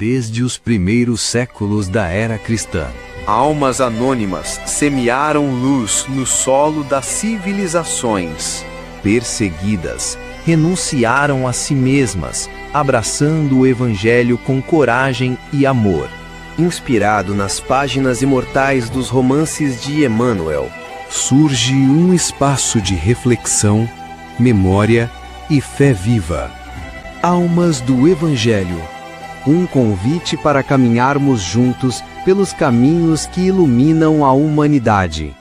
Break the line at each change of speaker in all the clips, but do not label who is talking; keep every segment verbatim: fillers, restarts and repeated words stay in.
desde os primeiros séculos da era cristã.
Almas anônimas semearam luz no solo das civilizações.
Perseguidas, renunciaram a si mesmas, abraçando o Evangelho com coragem e amor.
Inspirado nas páginas imortais dos romances de Emmanuel,
surge um espaço de reflexão, memória e fé viva. Almas do Evangelho. Um convite para caminharmos juntos pelos caminhos que iluminam a humanidade.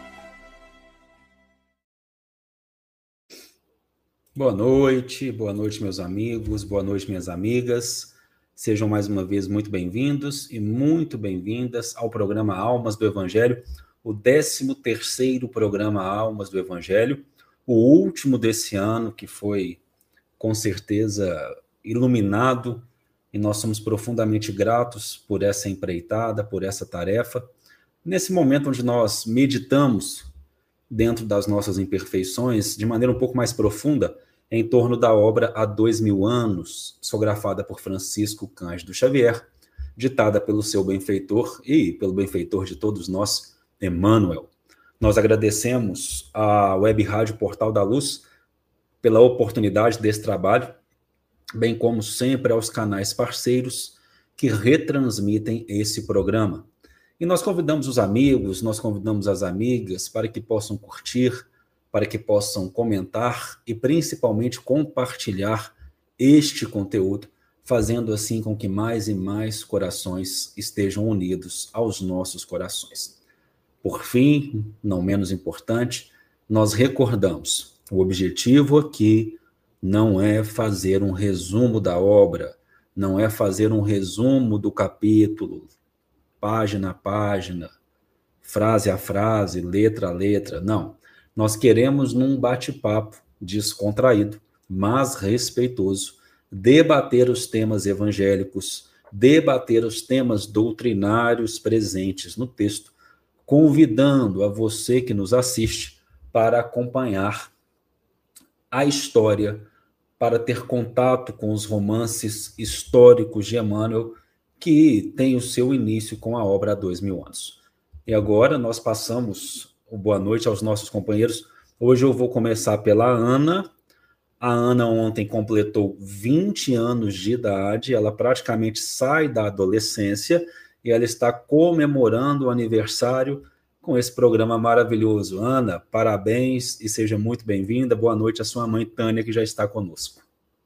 Boa noite, boa noite, meus amigos, boa noite, minhas amigas. Sejam mais uma vez muito bem-vindos e muito bem-vindas ao programa Almas do Evangelho, o décimo terceiro programa Almas do Evangelho, o último desse ano, que foi, com certeza, iluminado, e nós somos profundamente gratos por essa empreitada, por essa tarefa. Nesse momento onde nós meditamos dentro das nossas imperfeições, de maneira um pouco mais profunda, em torno da obra Há Dois Mil Anos, psicografada por Francisco Cândido Xavier, ditada pelo seu benfeitor e pelo benfeitor de todos nós, Emmanuel. Nós agradecemos à Web Rádio Portal da Luz pela oportunidade desse trabalho, bem como sempre aos canais parceiros que retransmitem esse programa. E nós convidamos os amigos, nós convidamos as amigas para que possam curtir, para que possam comentar e principalmente compartilhar este conteúdo, fazendo assim com que mais e mais corações estejam unidos aos nossos corações. Por fim, não menos importante, nós recordamos, o objetivo aqui não é fazer um resumo da obra, não é fazer um resumo do capítulo, página a página, frase a frase, letra a letra, não. Nós queremos, num bate-papo descontraído, mas respeitoso, debater os temas evangélicos, debater os temas doutrinários presentes no texto, convidando a você que nos assiste para acompanhar a história, para ter contato com os romances históricos de Emmanuel, que tem o seu início com a obra Há Dois Mil Anos. E agora nós passamos o boa noite aos nossos companheiros. Hoje eu vou começar pela Ana. A Ana ontem completou vinte anos de idade, ela praticamente sai da adolescência e ela está comemorando o aniversário com esse programa maravilhoso. Ana, parabéns e seja muito bem-vinda. Boa noite à sua mãe, Tânia, que já está conosco.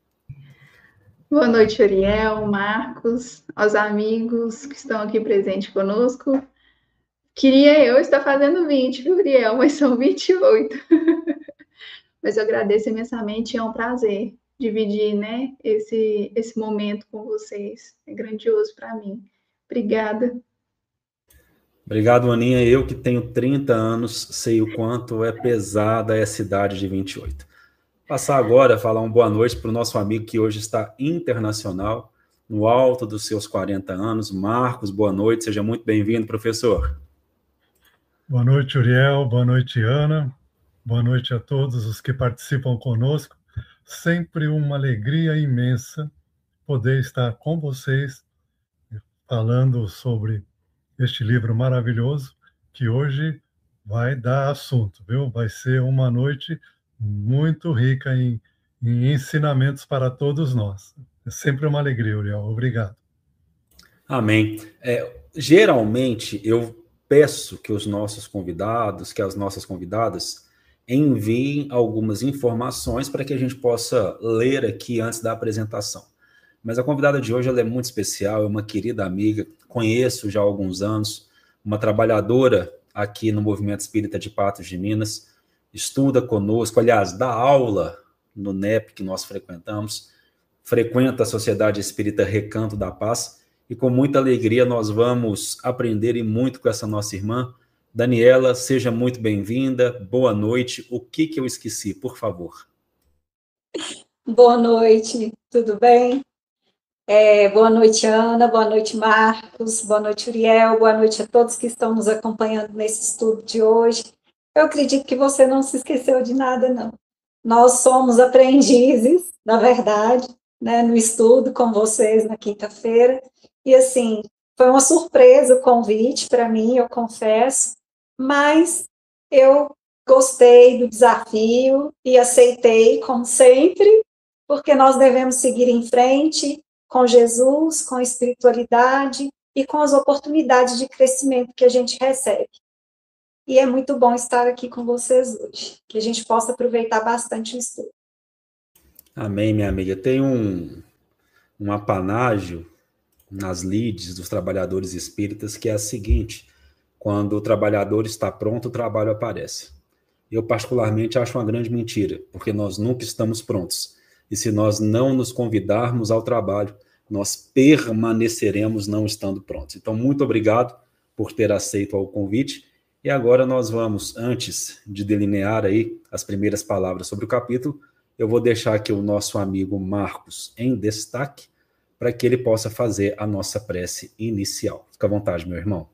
Boa noite, Uriel, Marcos, aos amigos que estão aqui presentes conosco. Queria eu estar fazendo vinte, viu, Uriel? Mas são vinte e oito. Mas eu agradeço imensamente, é um prazer dividir, né, esse, esse momento com vocês. É grandioso para mim. Obrigada.
Obrigado, Aninha. Eu que tenho trinta anos, sei o quanto é pesada essa idade de vinte e oito. Passar agora a falar uma boa noite para o nosso amigo que hoje está internacional, no alto dos seus quarenta anos. Marcos, boa noite, seja muito bem-vindo, professor.
Boa noite, Uriel, boa noite, Ana, boa noite a todos os que participam conosco. Sempre uma alegria imensa poder estar com vocês falando sobre este livro maravilhoso, que hoje vai dar assunto, viu? Vai ser uma noite muito rica em, em ensinamentos para todos nós. É sempre uma alegria, Uriel. Obrigado.
Amém. É, geralmente, eu peço que os nossos convidados, que as nossas convidadas, enviem algumas informações para que a gente possa ler aqui antes da apresentação. Mas a convidada de hoje ela é muito especial, é uma querida amiga, conheço já há alguns anos, uma trabalhadora aqui no Movimento Espírita de Patos de Minas, estuda conosco, aliás, dá aula no N E P que nós frequentamos, frequenta a Sociedade Espírita Recanto da Paz, e com muita alegria nós vamos aprender e muito com essa nossa irmã. Daniela, seja muito bem-vinda, boa noite. O que que eu esqueci, por favor?
Boa noite, tudo bem? É, boa noite, Ana, boa noite, Marcos, boa noite, Uriel, boa noite a todos que estão nos acompanhando nesse estudo de hoje. Eu acredito que você não se esqueceu de nada, não. Nós somos aprendizes, na verdade, né, no estudo com vocês na quinta-feira, E, assim, foi uma surpresa o convite para mim, eu confesso, mas eu gostei do desafio e aceitei, como sempre, porque nós devemos seguir em frente com Jesus, com a espiritualidade e com as oportunidades de crescimento que a gente recebe. E é muito bom estar aqui com vocês hoje, que a gente possa aproveitar bastante o estudo.
Amém, minha amiga. Tem um, um apanágio nas lides dos trabalhadores espíritas que é a seguinte: quando o trabalhador está pronto, o trabalho aparece. Eu particularmente acho uma grande mentira, porque nós nunca estamos prontos. E se nós não nos convidarmos ao trabalho, nós permaneceremos não estando prontos. Então, muito obrigado por ter aceito o convite. E agora nós vamos, antes de delinear aí as primeiras palavras sobre o capítulo, eu vou deixar aqui o nosso amigo Marcos em destaque, para que ele possa fazer a nossa prece inicial. Fica à vontade, meu irmão.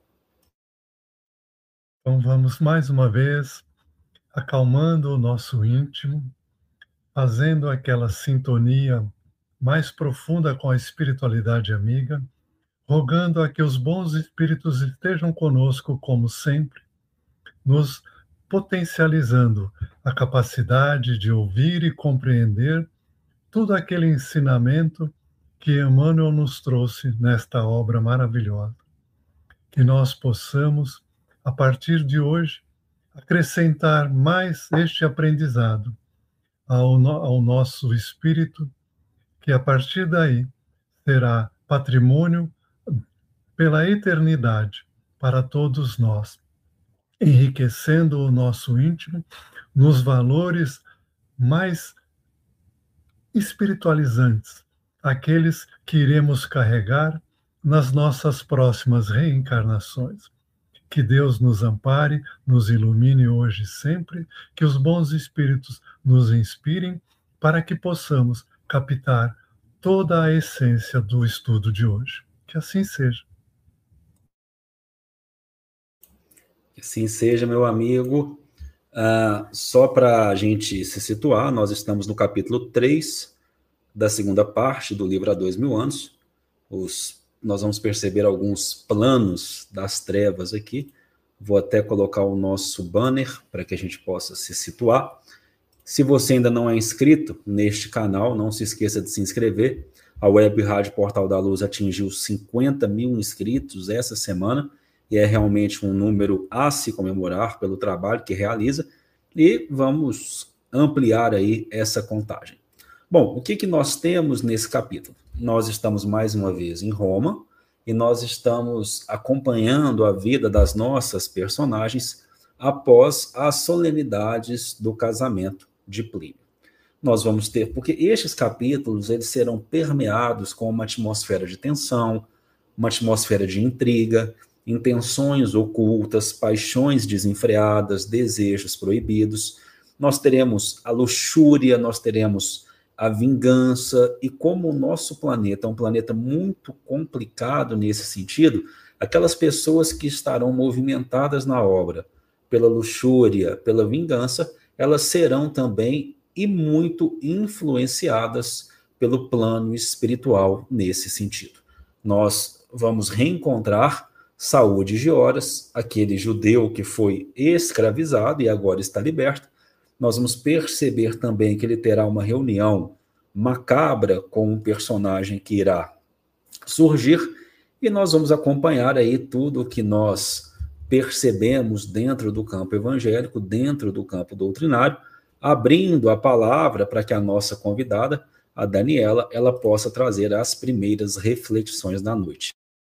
Então vamos mais uma vez acalmando o nosso íntimo, fazendo aquela sintonia mais profunda com a espiritualidade amiga, rogando a que os bons espíritos estejam conosco como sempre, nos potencializando a capacidade de ouvir e compreender todo aquele ensinamento que Emmanuel nos trouxe nesta obra maravilhosa. Que nós possamos, a partir de hoje, acrescentar mais este aprendizado ao, no, ao nosso espírito, que a partir daí será patrimônio pela eternidade para todos nós, enriquecendo o nosso íntimo nos valores mais espiritualizantes, aqueles que iremos carregar nas nossas próximas reencarnações. Que Deus nos ampare, nos ilumine hoje e sempre, que os bons espíritos nos inspirem para que possamos captar toda a essência do estudo de hoje. Que assim seja.
Que assim seja, meu amigo. Uh, só para a gente se situar, nós estamos no capítulo três da segunda parte do livro Há Dois Mil Anos. Os, nós vamos perceber alguns planos das trevas aqui. Vou até colocar o nosso banner para que a gente possa se situar. Se você ainda não é inscrito neste canal, não se esqueça de se inscrever. A Web Rádio Portal da Luz atingiu cinquenta mil inscritos essa semana, e é realmente um número a se comemorar pelo trabalho que realiza, e vamos ampliar aí essa contagem. Bom, o que, que nós temos nesse capítulo? Nós estamos mais uma vez em Roma, e nós estamos acompanhando a vida das nossas personagens após as solenidades do casamento de Plínio. Nós vamos ter, porque estes capítulos eles serão permeados com uma atmosfera de tensão, uma atmosfera de intriga, intenções ocultas, paixões desenfreadas, desejos proibidos. Nós teremos a luxúria, nós teremos a vingança, e como o nosso planeta é um planeta muito complicado nesse sentido, aquelas pessoas que estarão movimentadas na obra pela luxúria, pela vingança, elas serão também e muito influenciadas pelo plano espiritual nesse sentido. Nós vamos reencontrar Saúl de Gioras, aquele judeu que foi escravizado e agora está liberto. Nós vamos perceber também que ele terá uma reunião macabra com um personagem que irá surgir, e nós vamos acompanhar aí tudo o que nós percebemos dentro do campo evangélico, dentro do campo doutrinário, abrindo a palavra para que a nossa convidada, a Daniela, ela possa trazer as primeiras reflexões da noite.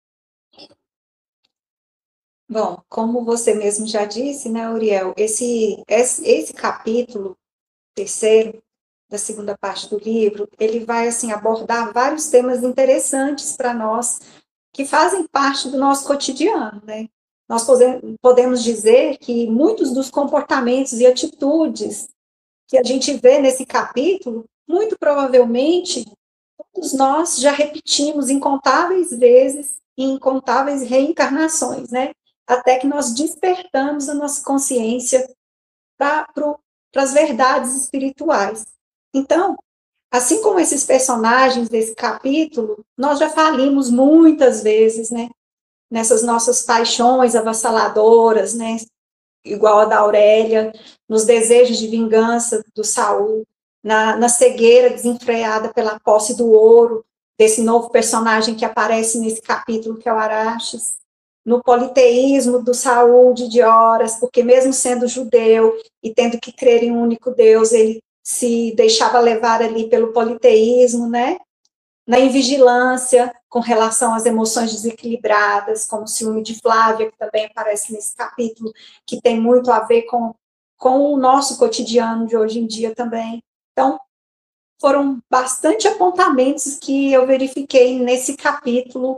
Bom, como você mesmo já disse, né, Uriel, esse, esse, esse capítulo terceiro da segunda parte do livro, ele vai assim abordar vários temas interessantes para nós, que fazem parte do nosso cotidiano, né? Nós podemos dizer que muitos dos comportamentos e atitudes que a gente vê nesse capítulo, muito provavelmente, todos nós já repetimos incontáveis vezes, em incontáveis reencarnações, né? Até que nós despertamos a nossa consciência para as verdades espirituais. Então, assim como esses personagens desse capítulo, nós já falimos muitas vezes, né? Nessas nossas paixões avassaladoras, né? Igual a da Aurélia, nos desejos de vingança do Saul, na, na cegueira desenfreada pela posse do ouro, desse novo personagem que aparece nesse capítulo, que é o Araxes, no politeísmo do Saul de Dioras, porque mesmo sendo judeu e tendo que crer em um único Deus, ele se deixava levar ali pelo politeísmo, né? Na invigilância com relação às emoções desequilibradas, como o ciúme de Flávia, que também aparece nesse capítulo, que tem muito a ver com, com o nosso cotidiano de hoje em dia também. Então, foram bastante apontamentos que eu verifiquei nesse capítulo.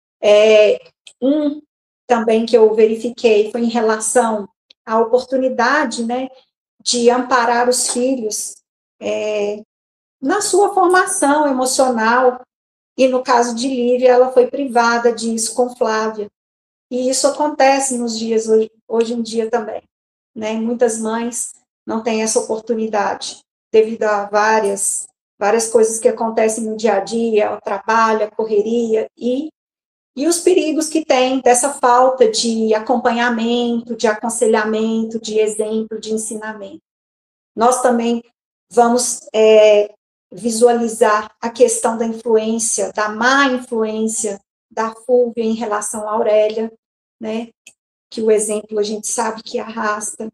É, um também que eu verifiquei foi em relação à oportunidade, né, de amparar os filhos é, na sua formação emocional, e no caso de Lívia, ela foi privada disso com Flávia. E isso acontece nos dias hoje, hoje em dia também, né? Muitas mães não têm essa oportunidade, devido a várias, várias coisas que acontecem no dia a dia, o trabalho, a correria, e, e os perigos que tem dessa falta de acompanhamento, de aconselhamento, de exemplo, de ensinamento. Nós também vamos é, visualizar a questão da influência, da má influência da Fúvia em relação à Aurélia, né, que o exemplo a gente sabe que arrasta.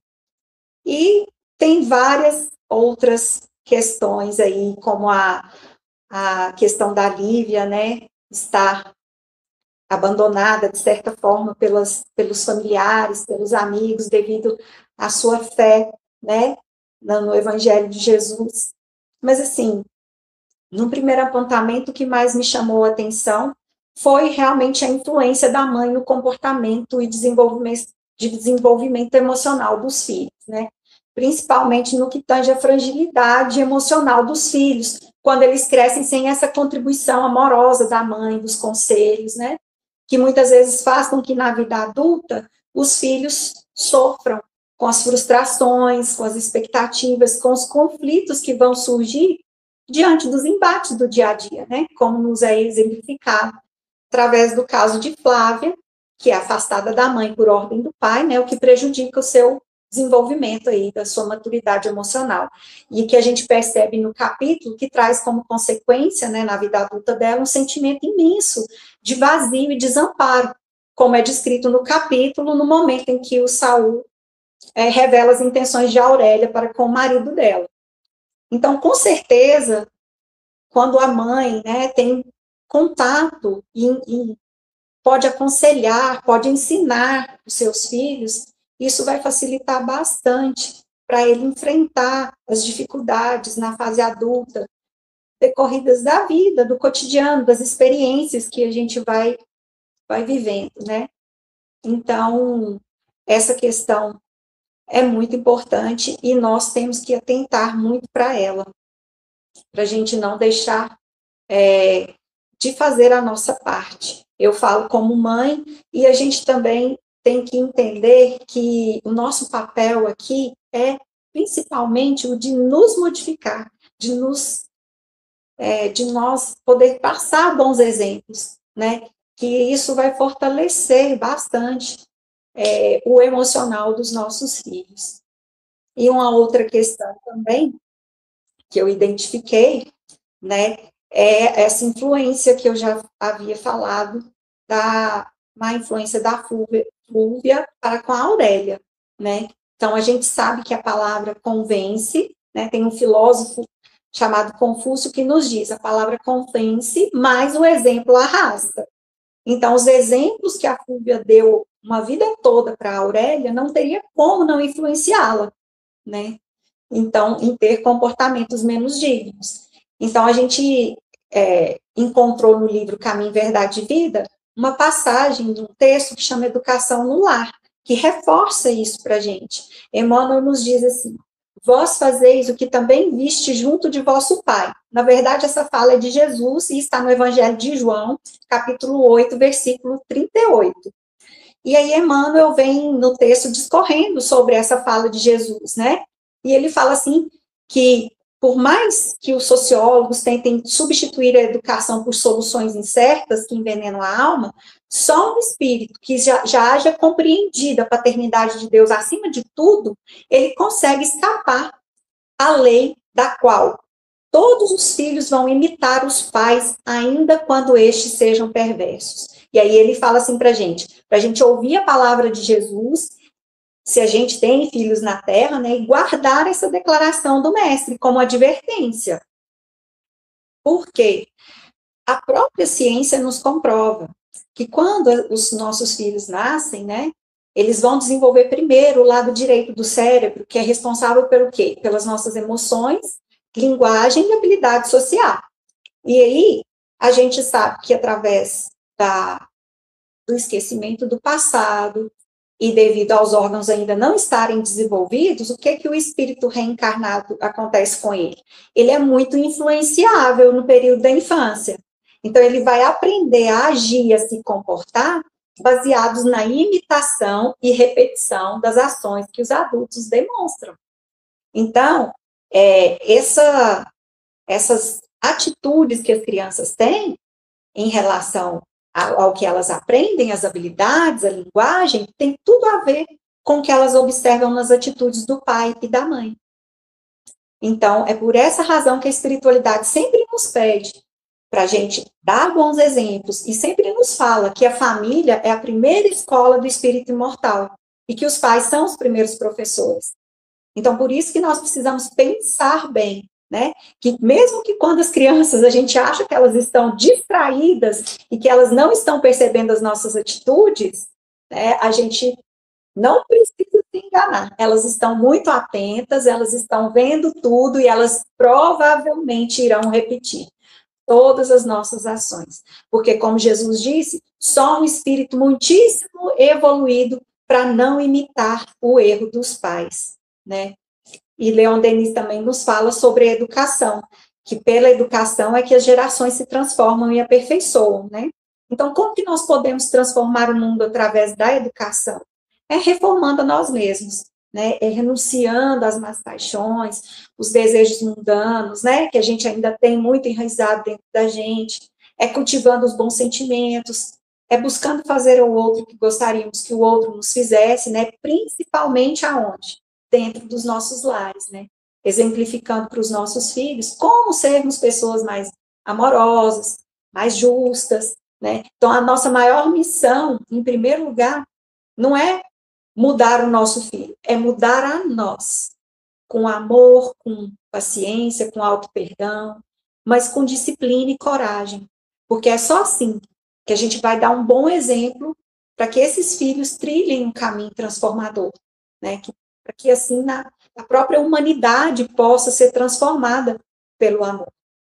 E tem várias outras questões aí, como a, a questão da Lívia, né, estar abandonada, de certa forma, pelas, pelos familiares, pelos amigos, devido à sua fé, né, no Evangelho de Jesus. Mas, assim, no primeiro apontamento, o que mais me chamou a atenção foi realmente a influência da mãe no comportamento e desenvolvimento, de desenvolvimento emocional dos filhos, né? Principalmente no que tange a fragilidade emocional dos filhos, quando eles crescem sem essa contribuição amorosa da mãe, dos conselhos, né? Que muitas vezes faz com que na vida adulta os filhos sofram com as frustrações, com as expectativas, com os conflitos que vão surgir diante dos embates do dia a dia, né? Como nos é exemplificado através do caso de Flávia, que é afastada da mãe por ordem do pai, né? O que prejudica o seu desenvolvimento aí, da sua maturidade emocional. E que a gente percebe no capítulo que traz como consequência, né, na vida adulta dela, um sentimento imenso de vazio e desamparo, como é descrito no capítulo, no momento em que o Saul é, revela as intenções de Aurélia para com o marido dela. Então, com certeza, quando a mãe, né, tem contato e, e pode aconselhar, pode ensinar os seus filhos, isso vai facilitar bastante para ele enfrentar as dificuldades na fase adulta, decorridas da vida, do cotidiano, das experiências que a gente vai, vai vivendo, né? Então, essa questão é muito importante e nós temos que atentar muito para ela, para a gente não deixar é, de fazer a nossa parte. Eu falo como mãe e a gente também tem que entender que o nosso papel aqui é principalmente o de nos modificar, de nos, é, de nós poder passar bons exemplos, né? Que isso vai fortalecer bastante é, o emocional dos nossos filhos. E uma outra questão também que eu identifiquei, né, é essa influência que eu já havia falado da má influência da Fúvia, Fúvia para com a Aurélia, né? Então, a gente sabe que a palavra convence, né? Tem um filósofo chamado Confúcio que nos diz, a palavra convence, mas o exemplo arrasta. Então, os exemplos que a Fúvia deu uma vida toda para a Aurélia, não teria como não influenciá-la, né? Então, em ter comportamentos menos dignos. Então, a gente é, encontrou no livro Caminho, Verdade e Vida uma passagem de um texto que chama Educação no Lar, que reforça isso para a gente. Emmanuel nos diz assim, vós fazeis o que também viste junto de vosso Pai. Na verdade, essa fala é de Jesus e está no Evangelho de João, capítulo oito, versículo trinta e oito. E aí Emmanuel vem no texto discorrendo sobre essa fala de Jesus, né? E ele fala assim, que por mais que os sociólogos tentem substituir a educação por soluções incertas que envenenam a alma, só um espírito que já, já haja compreendido a paternidade de Deus acima de tudo, ele consegue escapar à lei da qual todos os filhos vão imitar os pais, ainda quando estes sejam perversos. E aí ele fala assim para a gente, para a gente ouvir a palavra de Jesus, se a gente tem filhos na terra, né, e guardar essa declaração do mestre como advertência. Por quê? A própria ciência nos comprova que quando os nossos filhos nascem, né, eles vão desenvolver primeiro o lado direito do cérebro, que é responsável pelo quê? Pelas nossas emoções, linguagem e habilidade social. E aí, a gente sabe que através da, do esquecimento do passado, e devido aos órgãos ainda não estarem desenvolvidos, o que que o espírito reencarnado acontece com ele? Ele é muito influenciável no período da infância. Então, ele vai aprender a agir, a se comportar, baseados na imitação e repetição das ações que os adultos demonstram. Então, é, essa, essas atitudes que as crianças têm em relação ao, ao que elas aprendem, as habilidades, a linguagem, tem tudo a ver com o que elas observam nas atitudes do pai e da mãe. Então, é por essa razão que a espiritualidade sempre nos pede para a gente dar bons exemplos e sempre nos fala que a família é a primeira escola do espírito imortal e que os pais são os primeiros professores. Então, por isso que nós precisamos pensar bem, né? Que mesmo que quando as crianças, a gente acha que elas estão distraídas e que elas não estão percebendo as nossas atitudes, né? A gente não precisa se enganar. Elas estão muito atentas, elas estão vendo tudo e elas provavelmente irão repetir todas as nossas ações. Porque, como Jesus disse, só um espírito muitíssimo evoluído para não imitar o erro dos pais, né? E Leon Denis também nos fala sobre a educação, que pela educação é que as gerações se transformam e aperfeiçoam, né? Então, como que nós podemos transformar o mundo através da educação? É reformando a nós mesmos, né? É renunciando às más paixões, os desejos mundanos, né? Que a gente ainda tem muito enraizado dentro da gente. É cultivando os bons sentimentos, é buscando fazer ao outro o que gostaríamos que o outro nos fizesse, né? Principalmente aonde? Dentro dos nossos lares, né? Exemplificando para os nossos filhos como sermos pessoas mais amorosas, mais justas, né? Então, a nossa maior missão, em primeiro lugar, não é mudar o nosso filho, é mudar a nós, com amor, com paciência, com auto-perdão, mas com disciplina e coragem, porque é só assim que a gente vai dar um bom exemplo para que esses filhos trilhem um caminho transformador, né? Que para que, assim, na, a própria humanidade possa ser transformada pelo amor.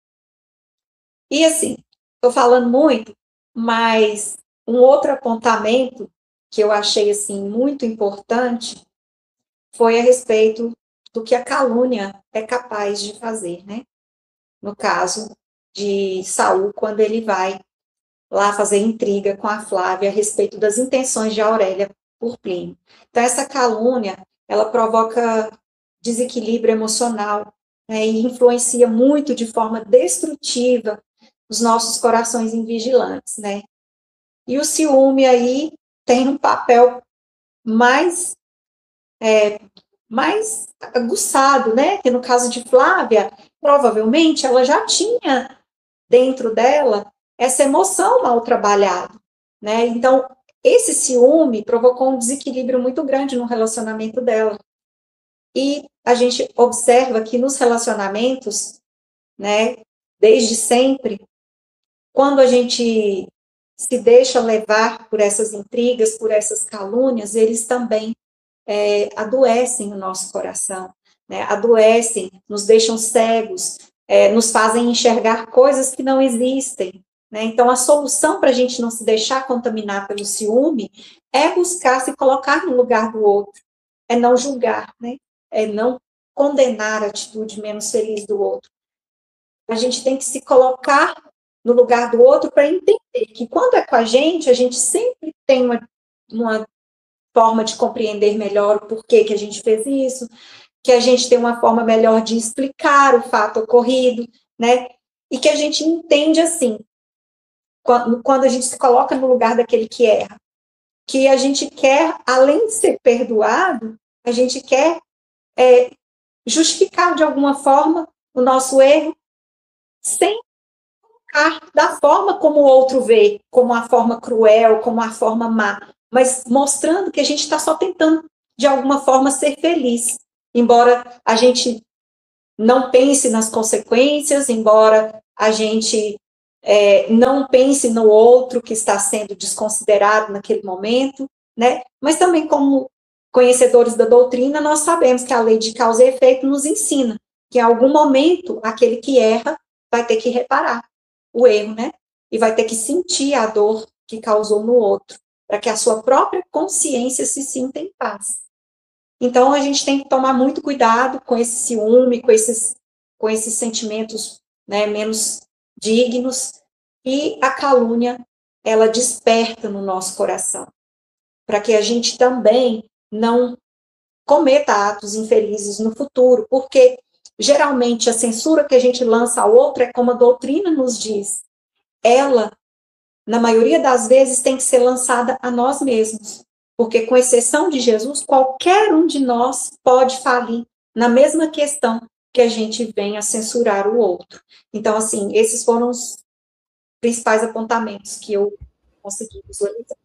E, assim, estou falando muito, mas um outro apontamento que eu achei, assim, muito importante foi a respeito do que a calúnia é capaz de fazer, né? No caso de Saul, quando ele vai lá fazer intriga com a Flávia a respeito das intenções de Aurélia por Plínio. Então, essa calúnia, ela provoca desequilíbrio emocional, né, e influencia muito de forma destrutiva os nossos corações invigilantes, né? E o ciúme aí tem um papel mais, é, mais aguçado, né? Que no caso de Flávia, provavelmente ela já tinha dentro dela essa emoção mal trabalhada, né? Então, esse ciúme provocou um desequilíbrio muito grande no relacionamento dela. E a gente observa que nos relacionamentos, né, desde sempre, quando a gente se deixa levar por essas intrigas, por essas calúnias, eles também é, adoecem o nosso coração, né, adoecem, nos deixam cegos, é, nos fazem enxergar coisas que não existem. Né? Então, a solução para a gente não se deixar contaminar pelo ciúme é buscar se colocar no lugar do outro, é não julgar, né? É não condenar a atitude menos feliz do outro. A gente tem que se colocar no lugar do outro para entender que quando é com a gente, a gente sempre tem uma, uma forma de compreender melhor o porquê que a gente fez isso, que a gente tem uma forma melhor de explicar o fato ocorrido, né? E que a gente entende assim, quando, quando a gente se coloca no lugar daquele que erra, que a gente quer, além de ser perdoado, a gente quer é, justificar de alguma forma o nosso erro, sem colocar da forma como o outro vê, como a forma cruel, como a forma má, mas mostrando que a gente está só tentando, de alguma forma, ser feliz. Embora a gente não pense nas consequências, embora a gente é, não pense no outro que está sendo desconsiderado naquele momento, né? Mas também, como conhecedores da doutrina, nós sabemos que a lei de causa e efeito nos ensina que, em algum momento, aquele que erra vai ter que reparar o erro, né? E vai ter que sentir a dor que causou no outro, para que a sua própria consciência se sinta em paz. Então, a gente tem que tomar muito cuidado com esse ciúme, com esses, com esses sentimentos, né, menos dignos, e a calúnia, ela desperta no nosso coração, para que a gente também não cometa atos infelizes no futuro, porque, geralmente, a censura que a gente lança ao outro é como a doutrina nos diz, ela, na maioria das vezes, tem que ser lançada a nós mesmos. Porque, com exceção de Jesus, qualquer um de nós pode falir na mesma questão que a gente vem a censurar o outro. Então, assim, esses foram os principais apontamentos que eu consegui visualizar.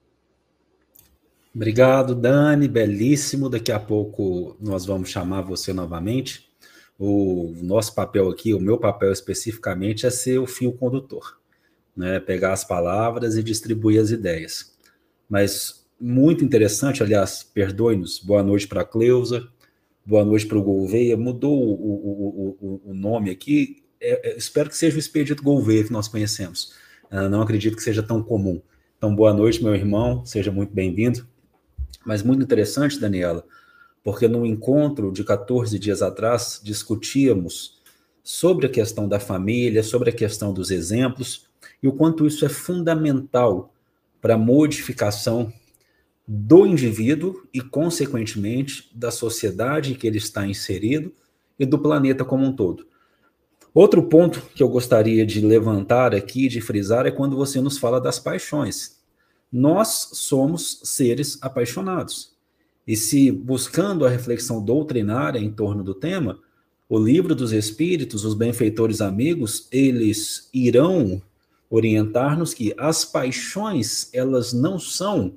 Obrigado, Dani, belíssimo. Daqui a pouco nós vamos chamar você novamente. O nosso papel aqui, o meu papel especificamente, é ser o fio condutor, né? Pegar as palavras e distribuir as ideias. Mas muito interessante, aliás, perdoe-nos, boa noite para a Cleusa, boa noite para o Gouveia, mudou o, o, o, o nome aqui, é, é, espero que seja o Expedito Gouveia que nós conhecemos, uh, não acredito que seja tão comum. Então, boa noite, meu irmão, seja muito bem-vindo. Mas muito interessante, Daniela, porque no encontro de quatorze dias atrás, discutíamos sobre a questão da família, sobre a questão dos exemplos, e o quanto isso é fundamental para a modificação do indivíduo e, consequentemente, da sociedade em que ele está inserido e do planeta como um todo. Outro ponto que eu gostaria de levantar aqui, de frisar, é quando você nos fala das paixões. Nós somos seres apaixonados. E se, buscando a reflexão doutrinária em torno do tema, o Livro dos Espíritos, os benfeitores amigos, eles irão orientar-nos que as paixões, elas não são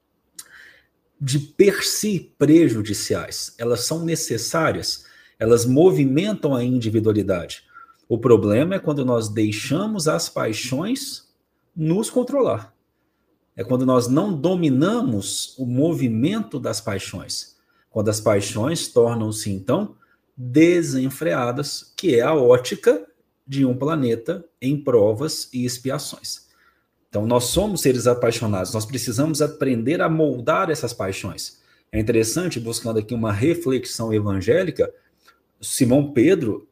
de per si prejudiciais, elas são necessárias, elas movimentam a individualidade. O problema é quando nós deixamos as paixões nos controlar. É quando nós não dominamos o movimento das paixões. Quando as paixões tornam-se, então, desenfreadas, que é a ótica de um planeta em provas e expiações. Então, nós somos seres apaixonados, nós precisamos aprender a moldar essas paixões. É interessante, buscando aqui uma reflexão evangélica, Simão Pedro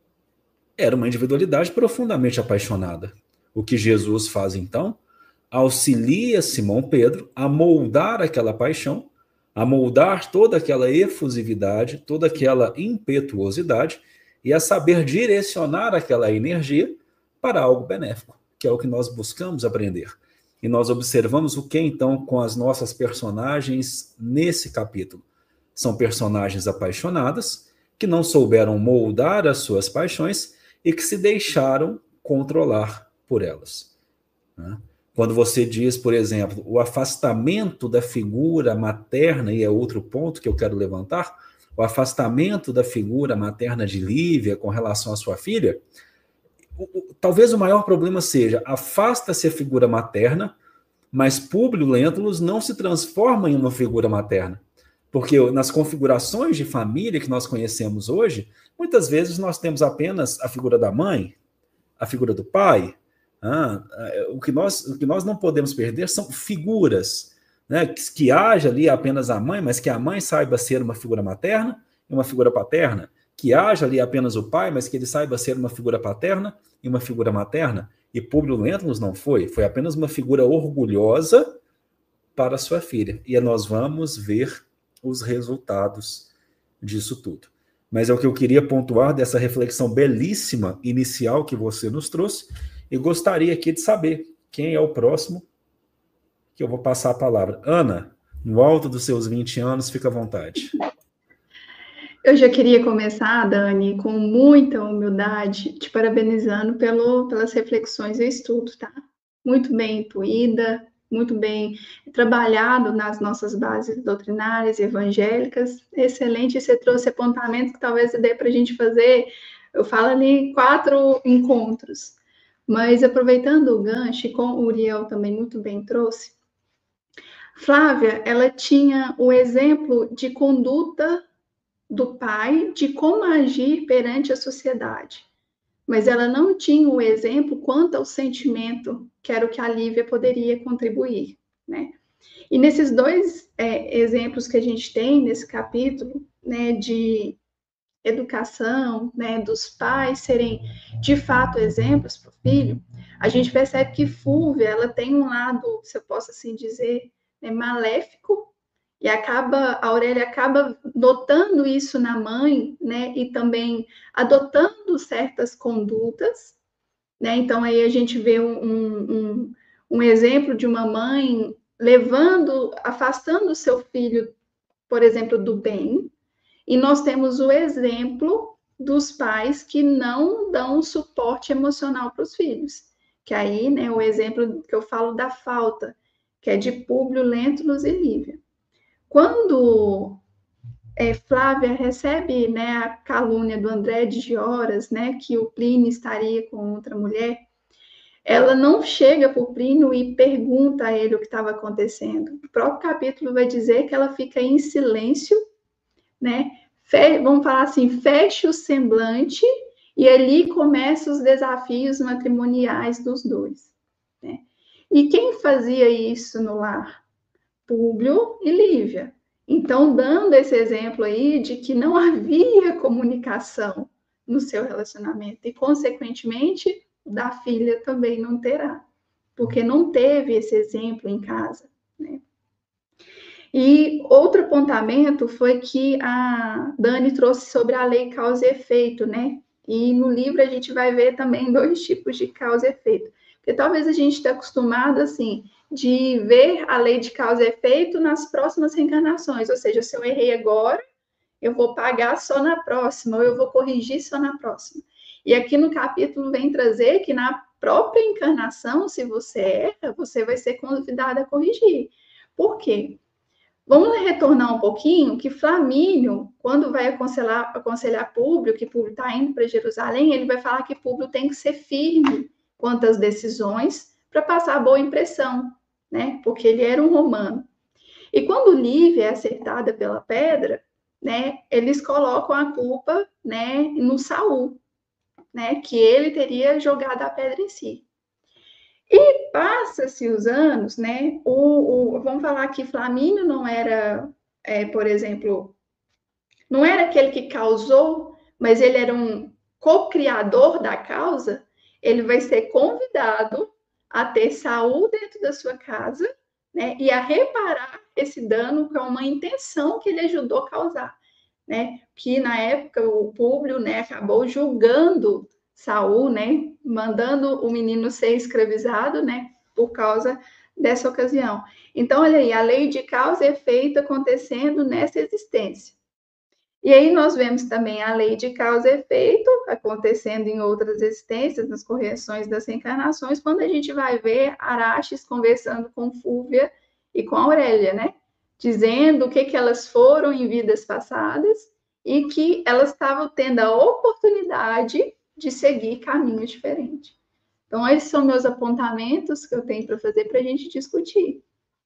era uma individualidade profundamente apaixonada. O que Jesus faz, então? Auxilia Simão Pedro a moldar aquela paixão, a moldar toda aquela efusividade, toda aquela impetuosidade e a saber direcionar aquela energia para algo benéfico, que é o que nós buscamos aprender. E nós observamos o que, então, com as nossas personagens nesse capítulo. São personagens apaixonadas, que não souberam moldar as suas paixões e que se deixaram controlar por elas. Quando você diz, por exemplo, o afastamento da figura materna, e é outro ponto que eu quero levantar, o afastamento da figura materna de Lívia com relação à sua filha, talvez o maior problema seja, afasta-se a figura materna, mas Públio Lentulus não se transforma em uma figura materna. Porque nas configurações de família que nós conhecemos hoje, muitas vezes nós temos apenas a figura da mãe, a figura do pai. Ah, o, que nós, o que nós não podemos perder são figuras, né, que, que haja ali apenas a mãe, mas que a mãe saiba ser uma figura materna e uma figura paterna. Que haja ali apenas o pai, mas que ele saiba ser uma figura paterna e uma figura materna. E Públio Lentulus não foi, foi apenas uma figura orgulhosa para sua filha. E nós vamos ver os resultados disso tudo. Mas é o que eu queria pontuar dessa reflexão belíssima inicial que você nos trouxe, e gostaria aqui de saber quem é o próximo que eu vou passar a palavra. Ana, no alto dos seus vinte anos, fica à vontade.
Eu já queria começar, Dani, com muita humildade, te parabenizando pelo, pelas reflexões e estudo, tá? Muito bem intuída, muito bem trabalhado nas nossas bases doutrinárias e evangélicas. Excelente, você trouxe apontamentos que talvez dê para a gente fazer, eu falo ali, quatro encontros. Mas aproveitando o gancho, e como o Uriel também muito bem trouxe, Flávia, ela tinha o exemplo de conduta do pai, de como agir perante a sociedade. Mas ela não tinha o exemplo quanto ao sentimento, que era o que a Lívia poderia contribuir, né? E nesses dois é, exemplos que a gente tem nesse capítulo, né, de educação, né, dos pais serem de fato exemplos para o filho, a gente percebe que Fúvia, ela tem um lado, se eu posso assim dizer, né, maléfico, e acaba, a Aurélia acaba notando isso na mãe, né, e também adotando certas condutas, né, então aí a gente vê um, um, um exemplo de uma mãe levando, afastando o seu filho, por exemplo, do bem, e nós temos o exemplo dos pais que não dão suporte emocional para os filhos, que aí, né, o exemplo que eu falo da falta, que é de Públio, Lentulus e Lívia. Quando é, Flávia recebe, né, a calúnia do André de Gioras, né, que o Plínio estaria com outra mulher, ela não chega para o Plínio e pergunta a ele o que estava acontecendo. O próprio capítulo vai dizer que ela fica em silêncio, né, Fe, vamos falar assim, fecha o semblante, e ali começam os desafios matrimoniais dos dois, né? E quem fazia isso no lar? Públio e Lívia. Então, dando esse exemplo aí de que não havia comunicação no seu relacionamento e, consequentemente, da filha também não terá, porque não teve esse exemplo em casa, né? E outro apontamento foi que a Dani trouxe sobre a lei causa e efeito, né? E no livro a gente vai ver também dois tipos de causa e efeito, porque talvez a gente esteja acostumado, assim, de ver a lei de causa e efeito nas próximas reencarnações, ou seja, se eu errei agora, eu vou pagar só na próxima, ou eu vou corrigir só na próxima. E aqui no capítulo vem trazer que na própria encarnação, se você erra, você vai ser convidado a corrigir. Por quê? Vamos retornar um pouquinho, que Flamínio, quando vai aconselhar, aconselhar Públio, que Públio está indo para Jerusalém, ele vai falar que Públio tem que ser firme quanto às decisões para passar boa impressão, né? Porque ele era um romano. E quando Lívia é acertada pela pedra, né, eles colocam a culpa, né, no Saul, né, que ele teria jogado a pedra em si. E passa-se os anos, né? O, o, vamos falar que Flamínio não era, é, por exemplo, não era aquele que causou, mas ele era um co-criador da causa. Ele vai ser convidado a ter Saul dentro da sua casa, né? E a reparar esse dano com uma intenção que ele ajudou a causar, né? Que na época o Públio, né, acabou julgando Saul, né, mandando o menino ser escravizado, né, por causa dessa ocasião. Então, olha aí, a lei de causa e efeito acontecendo nessa existência. E aí nós vemos também a lei de causa e efeito acontecendo em outras existências, nas correções das reencarnações, quando a gente vai ver Araxes conversando com Fúvia e com Aurélia, né, dizendo o que, que elas foram em vidas passadas e que elas estavam tendo a oportunidade de seguir caminhos diferentes. Então, esses são meus apontamentos que eu tenho para fazer para a gente discutir.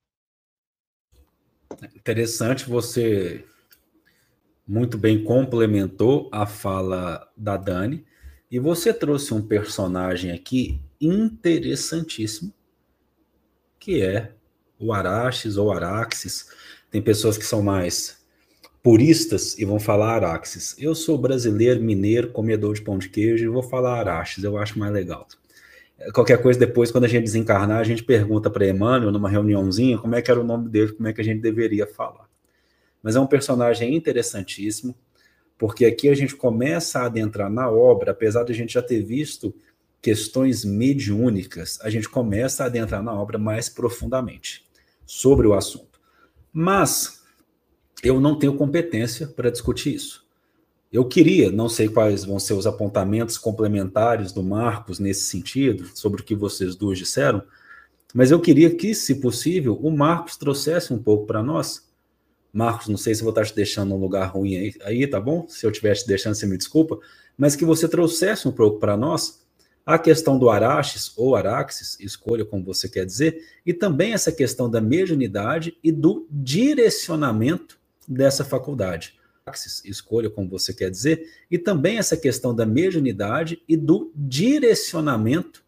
Interessante, você muito bem complementou a fala da Dani, e você trouxe um personagem aqui interessantíssimo, que é o Araxes ou Araxes. Tem pessoas que são mais puristas e vão falar Araxes. Eu sou brasileiro, mineiro, comedor de pão de queijo e vou falar Araxes, eu acho mais legal. Qualquer coisa depois, quando a gente desencarnar, a gente pergunta para Emmanuel, numa reuniãozinha, como é que era o nome dele, como é que a gente deveria falar. Mas é um personagem interessantíssimo. porque aqui a gente começa a adentrar na obra, apesar de a gente já ter visto questões mediúnicas, a gente começa a adentrar na obra mais profundamente sobre o assunto. Mas eu não tenho competência para discutir isso. Eu queria, não sei quais vão ser os apontamentos complementares do Marcos nesse sentido, sobre o que vocês duas disseram, mas eu queria que, se possível, o Marcos trouxesse um pouco para nós. Marcos, não sei se eu vou estar te deixando num lugar ruim aí, aí, tá bom? Se eu estiver te deixando, você me desculpa, mas que você trouxesse um pouco para nós a questão do Araxes, ou Araxes, escolha como você quer dizer, e também essa questão da mediunidade e do direcionamento dessa faculdade. Araxes, escolha como você quer dizer, e também essa questão da mediunidade e do direcionamento